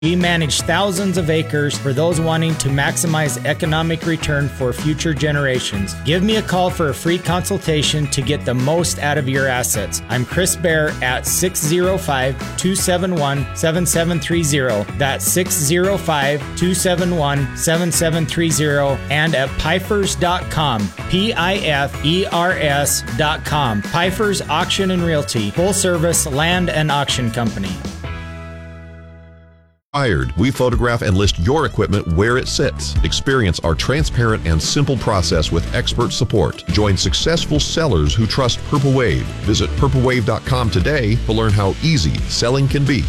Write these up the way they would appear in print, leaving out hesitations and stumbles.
We manage thousands of acres for those wanting to maximize economic return for future generations. Give me a call for a free consultation to get the most out of your assets. I'm Chris Bear at 605-271-7730. That's 605-271-7730 and at Pifers.com. Pifers.com. Pifers Auction and Realty, full service land and auction company. We photograph and list your equipment where it sits. Experience our transparent and simple process with expert support. Join successful sellers who trust Purple Wave. Visit purplewave.com today to learn how easy selling can be.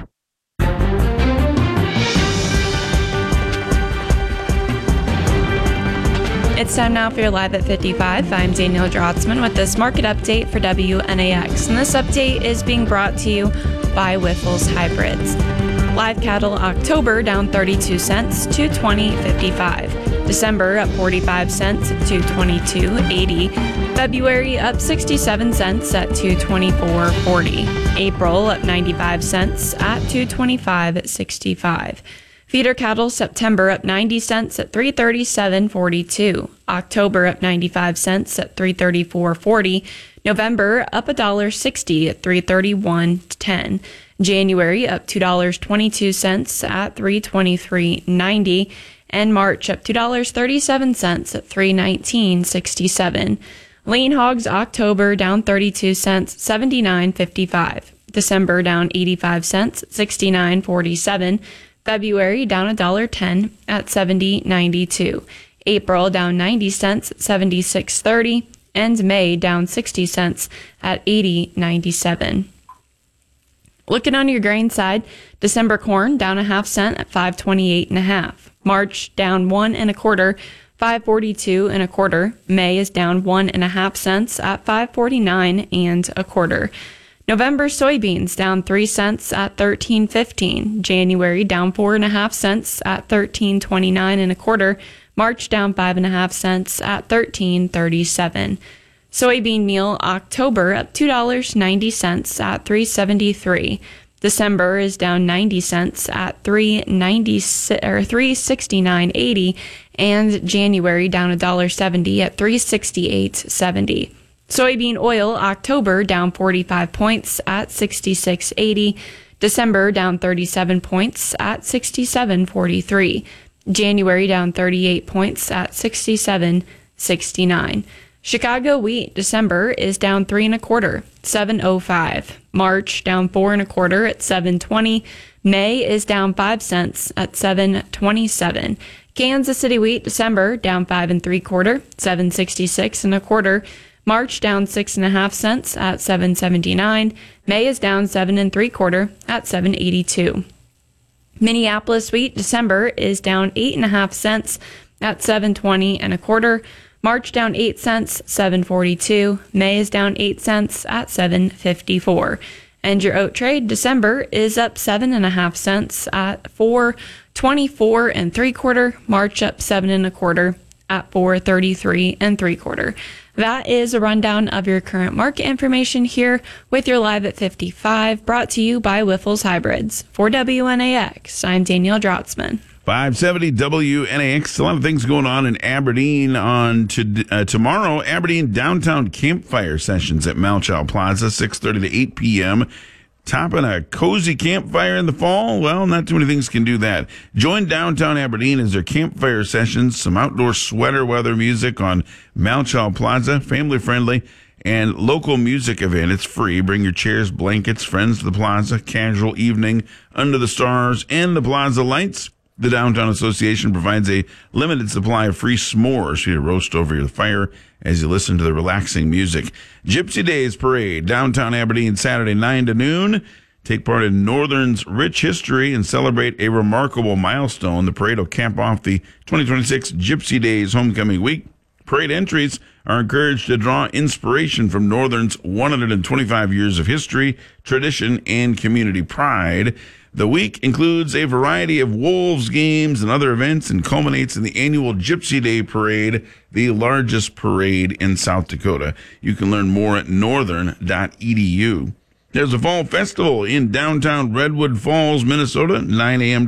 It's time now for your Live at 55. I'm Danielle Drotzman with this market update for WNAX. And this update is being brought to you by Wyffels Hybrids. Live cattle October down 32 cents to $20.55. December up 45 cents to $22.80. February up 67 cents at $224.40. April up 95 cents at $225.65. Feeder cattle September up 90 cents at $337.42. October up 95 cents at $334.40. November up $1.60 at $331.10. January up $2.22 at $323.90, and March up $2.37 at $319.67. Lean hogs October down 32 cents, $79.55. December down 85 cents, $69.47. February down $1.10 at $70.92. April down 90 cents at $76.30, and May down 60 cents at $80.97. Looking on your grain side, December corn down a half cent at $5.28.5. March down 1 1/4, $5.42 1/4. May is down 1 1/2 cents at $5.49 1/4. November soybeans down 3 cents at $13.15. January down 4 1/2 cents at $13.29 1/4. March down 5 1/2 cents at $13.37. Soybean meal October up $2.90 at $3.73. December is down 90 cents at $3.69.80, and January down $1.70 at $3.68.70. Soybean oil October down 45 points at $66.80. December down 37 points at $67.43. January down 38 points at $67.69. Chicago wheat December is down 3 1/4, $7.05. March down 4 1/4 at $7.20. May is down 5 cents at $7.27. Kansas City wheat December down 5 3/4, $7.66 1/4. March down 6 1/2 cents at $7.79. May is down 7 3/4 at $7.82. Minneapolis wheat December is down 8 1/2 cents at $7.20 1/4. March down 8 cents, $7.42. May is down 8 cents at $7.54. And your oat trade December is up 7 1/2 cents at $4.24 3/4. March up 7 1/4 at $4.33 3/4. That is a rundown of your current market information here with your Live at 55, brought to you by Wyffels Hybrids. For WNAX, I'm Danielle Drotzman. 570 WNAX. A lot of things going on in Aberdeen on tomorrow. Aberdeen Downtown Campfire Sessions at Malchow Plaza, 6:30 to 8 p.m. Topping a cozy campfire in the fall? Well, not too many things can do that. Join Downtown Aberdeen as their campfire sessions, some outdoor sweater weather music on Malchow Plaza, family friendly, and local music event. It's free. Bring your chairs, blankets, friends to the plaza, casual evening under the stars and the plaza lights. The Downtown Association provides a limited supply of free s'mores for you to roast over your fire as you listen to the relaxing music. Gypsy Days Parade, downtown Aberdeen, Saturday 9 to noon. Take part in Northern's rich history and celebrate a remarkable milestone. The parade will cap off the 2026 Gypsy Days Homecoming Week. Parade entries are encouraged to draw inspiration from Northern's 125 years of history, tradition, and community pride. The week includes a variety of Wolves games and other events and culminates in the annual Gypsy Day Parade, the largest parade in South Dakota. You can learn more at northern.edu. There's a fall festival in downtown Redwood Falls, Minnesota, 9 a.m.